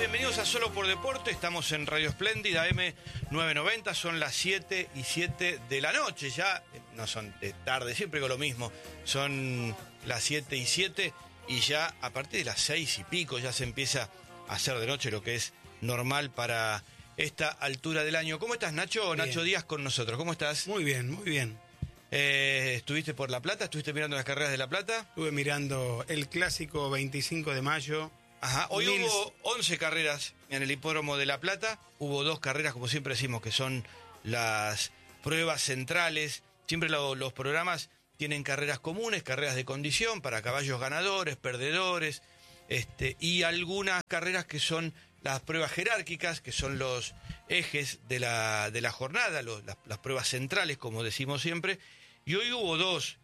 bienvenidos a Solo por Deporte. Estamos en Radio Espléndida, AM990, son las 7:07 de la noche. Ya no son de tarde, siempre con lo mismo. Son las 7:07 y ya a partir de las 6 y pico ya se empieza a hacer de noche, lo que es normal para esta altura del año. ¿Cómo estás, Nacho? Bien. Nacho Díaz con nosotros. ¿Cómo estás? Muy bien, muy bien. ¿Estuviste por La Plata? ¿Estuviste mirando las carreras de La Plata? Estuve mirando el clásico 25 de mayo. Ajá, hoy hubo 11 carreras en el hipódromo de La Plata. Hubo 2 carreras, como siempre decimos, que son las pruebas centrales. Siempre los programas tienen carreras comunes, carreras de condición para caballos ganadores, perdedores, y algunas carreras que son las pruebas jerárquicas, que son los ejes de la jornada, las pruebas centrales, como decimos siempre. Y hoy hubo 2,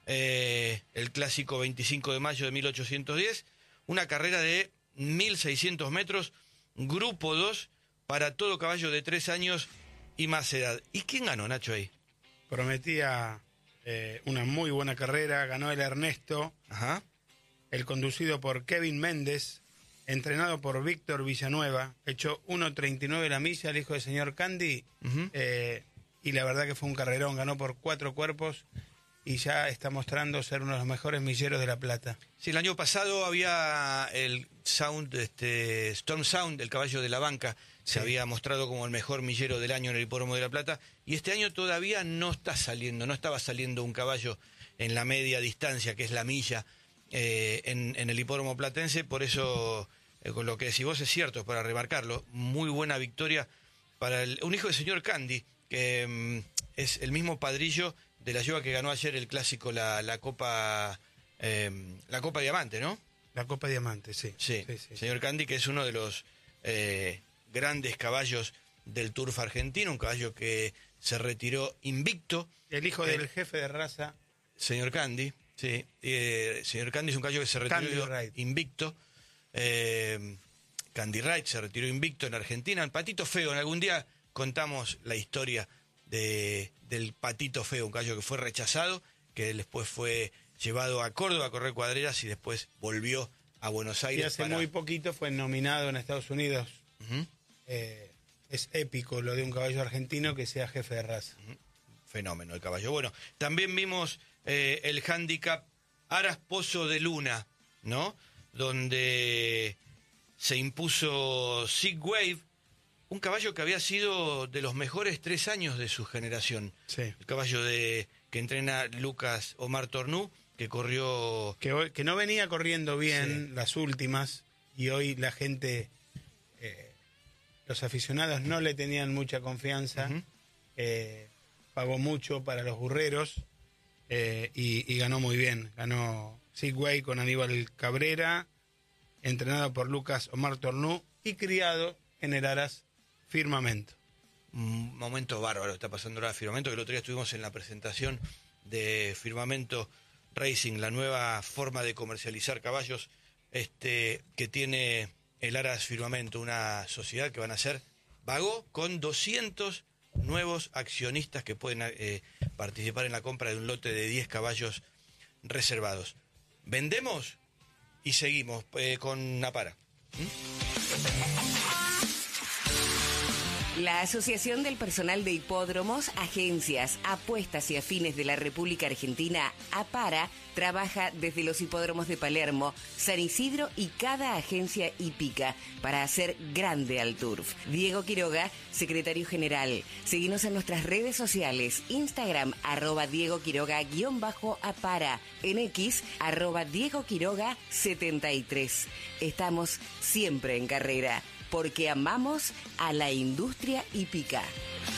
el clásico 25 de mayo de 1810, una carrera de 1.600 metros, grupo 2, para todo caballo de 3 años y más edad. ¿Y quién ganó, Nacho, ahí? Prometía una muy buena carrera. Ganó el Ernesto, Ajá. el conducido por Kevin Méndez, entrenado por Víctor Villanueva. Echó 1.39 la milla, el hijo del señor Candy. Uh-huh. Y la verdad que fue un carrerón. Ganó por 4 cuerpos y ya está mostrando ser uno de los mejores milleros de La Plata. Sí, el año pasado había el Storm Sound, el caballo de la banca, se había mostrado como el mejor millero del año en el hipódromo de La Plata, y este año todavía no estaba saliendo un caballo en la media distancia, que es la milla, en el hipódromo platense. Por eso, con lo que decís vos es cierto, para remarcarlo, muy buena victoria para un hijo del señor Candy, que es el mismo padrillo de la yegua que ganó ayer el clásico, la Copa Diamante, ¿no? La Copa Diamante, sí. Sí. Señor Candy, que es uno de los grandes caballos del turf argentino, un caballo que se retiró invicto. El hijo del jefe de raza. Señor Candy, sí. Señor Candy es un caballo que se retiró invicto. Candy Wright se retiró invicto en Argentina. El Patito Feo, en algún día contamos la historia del Patito Feo, un caballo que fue rechazado, que después fue llevado a Córdoba a correr cuadreras y después volvió a Buenos Aires. Y hace muy poquito fue nominado en Estados Unidos. Uh-huh. Es épico lo de un caballo argentino que sea jefe de raza. Uh-huh. Fenómeno el caballo. Bueno, también vimos el handicap Aras Pozo de Luna, ¿no? Donde se impuso Sig Wave, un caballo que había sido de los mejores 3 años de su generación. Sí. El caballo que entrena Lucas Omar Tornú, que corrió... Que no venía corriendo bien las últimas, y hoy la gente, los aficionados no le tenían mucha confianza. Uh-huh. Pagó mucho para los burreros y ganó muy bien. Ganó Sigway con Aníbal Cabrera, entrenado por Lucas Omar Tornú y criado en el Aras Firmamento. Un momento bárbaro está pasando ahora Firmamento, que el otro día estuvimos en la presentación de Firmamento Racing, la nueva forma de comercializar caballos que tiene el Aras Firmamento, una sociedad que van a ser Vago con 200 nuevos accionistas que pueden participar en la compra de un lote de 10 caballos reservados. Vendemos y seguimos con Napara. La Asociación del Personal de Hipódromos, Agencias, Apuestas y Afines de la República Argentina, APARA, trabaja desde los hipódromos de Palermo, San Isidro y cada agencia hípica para hacer grande al turf. Diego Quiroga, secretario general. Seguinos en nuestras redes sociales, Instagram, @Diego Quiroga_APARA, en X, @Diego Quiroga 73. Estamos siempre en carrera, porque amamos a la industria hípica.